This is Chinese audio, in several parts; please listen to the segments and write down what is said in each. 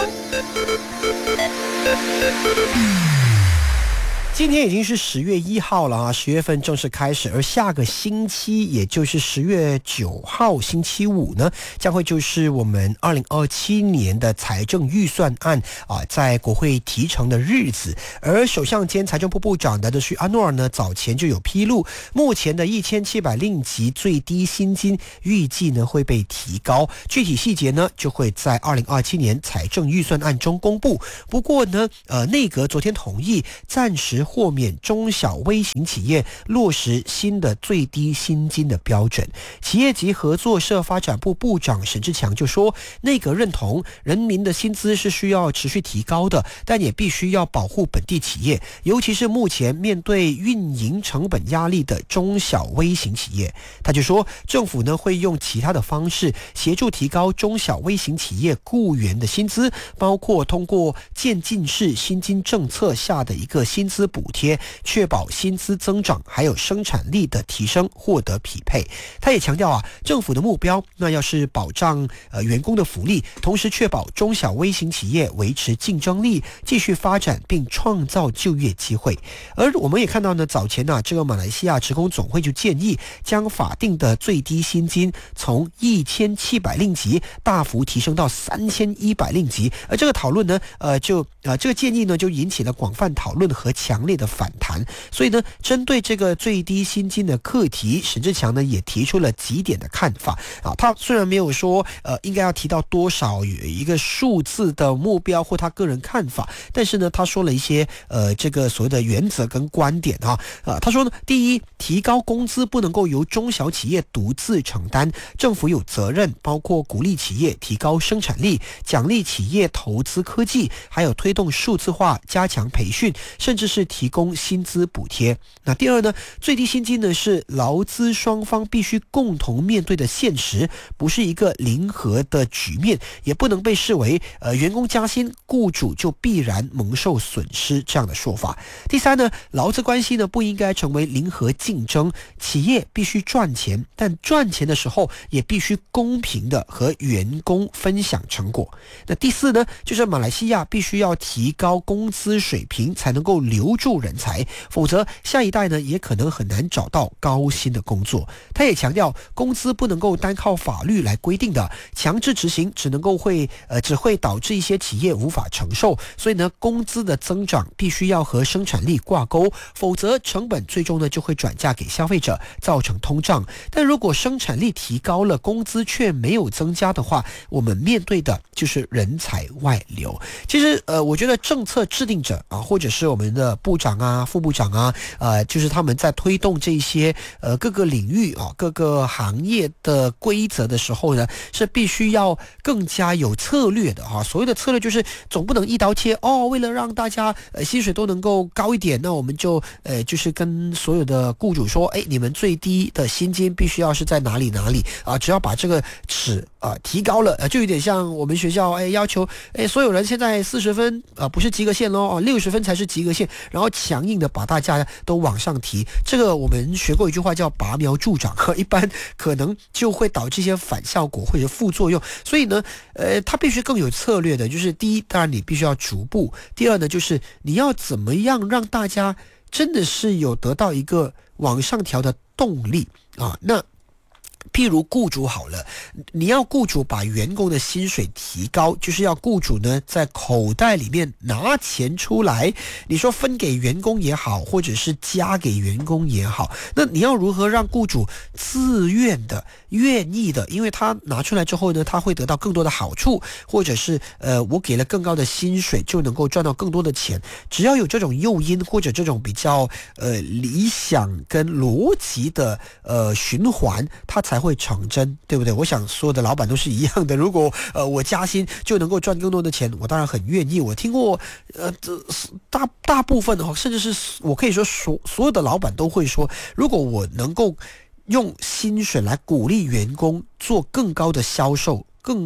今天已经是10月1号了啊，10月份正式开始，而下个星期，也就是10月9号星期五呢，将会就是我们2027年的财政预算案在国会提呈的日子。而首相兼财政部部长的许阿诺尔呢，早前就有披露，目前的1700令吉最低薪金预计呢会被提高，具体细节呢就会在2027年财政预算案中公布。不过呢，内阁昨天同意暂时豁免中小微型企业落实新的最低薪金的标准。企业及合作社发展部部长沈志强就说，内阁认同人民的薪资是需要持续提高的，但也必须要保护本地企业，尤其是目前面对运营成本压力的中小微型企业。他就说，政府呢会用其他的方式协助提高中小微型企业雇员的薪资，包括通过渐进式薪金政策下的一个薪资补贴，确保薪资增长还有生产力的提升获得匹配。他也强调政府的目标那要是保障员工的福利，同时确保中小微型企业维持竞争力，继续发展并创造就业机会。而我们也看到呢，早前这个马来西亚职工总会就建议将法定的最低薪金从1700令吉大幅提升到3100令吉。而这个讨论呢，这个建议呢就引起了广泛讨论和强烈的反弹。所以呢，针对这个最低薪金的课题，沈志强呢也提出了几点的看法他虽然没有说应该要提到多少一个数字的目标或他个人看法，但是呢他说了一些这个所谓的原则跟观点他说呢，第一，提高工资不能够由中小企业独自承担，政府有责任包括鼓励企业提高生产力，奖励企业投资科技，还有推动数字化，加强培训，甚至是提供薪资补贴。那第二呢，最低薪金呢是劳资双方必须共同面对的现实，不是一个零和的局面，也不能被视为员工加薪，雇主就必然蒙受损失这样的说法。第三呢，劳资关系呢不应该成为零和竞争，企业必须赚钱，但赚钱的时候也必须公平的和员工分享成果。那第四呢，就是马来西亚必须要提高工资水平，才能够留住人才，否则下一代呢也可能很难找到高薪的工作。他也强调，工资不能够单靠法律来规定的，强制执行只会导致一些企业无法承受。所以呢，工资的增长必须要和生产力挂钩，否则成本最终呢就会转嫁给消费者，造成通胀。但如果生产力提高了，工资却没有增加的话，我们面对的就是人才外流。其实我觉得政策制定者或者是我们的部长副部长就是他们在推动这些各个领域各个行业的规则的时候呢，是必须要更加有策略的所谓的策略就是总不能一刀切为了让大家薪水都能够高一点，那我们就是跟所有的雇主说，你们最低的薪金必须要是在哪里只要把这个尺提高了，就有点像我们学校要求所有人现在40分不是及格线咯，60分才是及格线，然后强硬的把大家都往上提。这个我们学过一句话叫拔苗助长，一般可能就会导致一些反效果或者副作用。所以呢它必须更有策略的，就是第一，当然你必须要逐步，第二呢，就是你要怎么样让大家真的是有得到一个往上调的动力那譬如雇主好了，你要雇主把员工的薪水提高，就是要雇主呢在口袋里面拿钱出来，你说分给员工也好，或者是加给员工也好，那你要如何让雇主自愿的愿意的，因为他拿出来之后呢，他会得到更多的好处，或者是我给了更高的薪水就能够赚到更多的钱。只要有这种诱因或者这种比较理想跟逻辑的循环，它才会成真，对不对？我想所有的老板都是一样的，如果我加薪就能够赚更多的钱，我当然很愿意。我听过大部分甚至是我可以说所有的老板都会说，如果我能够用薪水来鼓励员工做更高的销售，更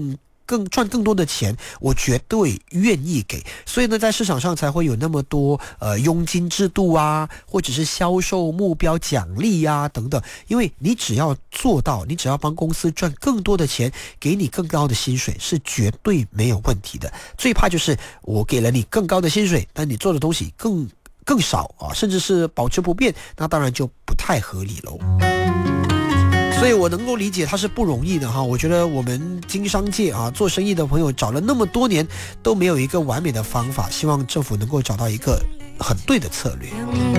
赚更多的钱，我绝对愿意给。所以呢，在市场上才会有那么多佣金制度啊，或者是销售目标奖励啊等等。因为你只要做到，你只要帮公司赚更多的钱，给你更高的薪水，是绝对没有问题的。最怕就是我给了你更高的薪水，但你做的东西更少啊，甚至是保持不变，那当然就不太合理喽。所以我能够理解它是不容易的哈。我觉得我们经商界啊，做生意的朋友找了那么多年都没有一个完美的方法，希望政府能够找到一个很对的策略。